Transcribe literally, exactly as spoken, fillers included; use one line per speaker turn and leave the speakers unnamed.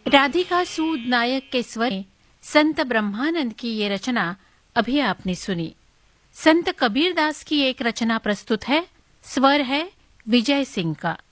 राधिका सूद नायक के स्वर में संत ब्रह्मानंद की ये रचना अभी आपने सुनी। संत कबीरदास की एक रचना प्रस्तुत है, स्वर है विजय सिंह का।